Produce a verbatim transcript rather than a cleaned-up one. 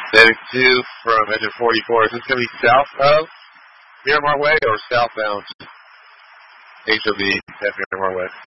Heading two from engine forty-four. Is this going to be south of Miramar Way or southbound H O V at Miramar Way?